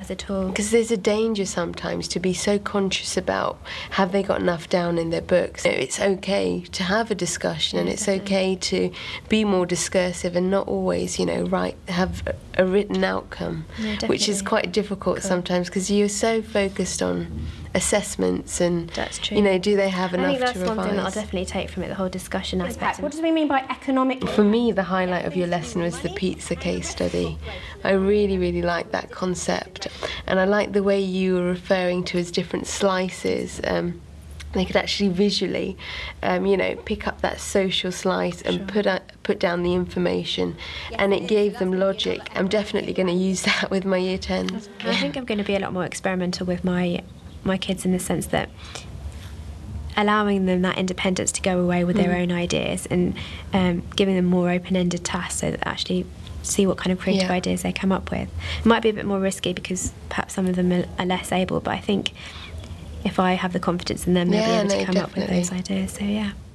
ideas at all. Because there's a danger sometimes to be so conscious about have they got enough down in their books. It's okay to have a discussion, and it's okay to be more discursive and not always, have a written outcome, which is quite difficult sometimes because you're so focused on assessments and that's true. Do they have enough to revise? I think that's one thing that I'll definitely take from it, the whole discussion aspect. What do we mean by economic? For me, the highlight of your lesson was the pizza case study. I really, really like that concept, and I like the way you were referring to as different slices. They could actually visually, pick up that social slice and put down the information, and it gave them logic. I'm definitely going to use that with my Year 10s. I think I'm going to be a lot more experimental with my kids in the sense that allowing them that independence to go away with their own ideas and giving them more open-ended tasks so that they actually see what kind of creative ideas they come up with. It might be a bit more risky because perhaps some of them are less able, but I think if I have the confidence in them, they'll be able to come up with those ideas. So yeah.